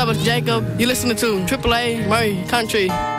Jacob. You listening to Triple A Murray Country.